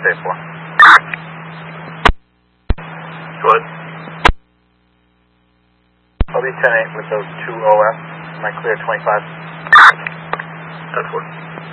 State 4. Go ahead. I'll be 10-8 with those two OS. Am I clear 25? 10-4.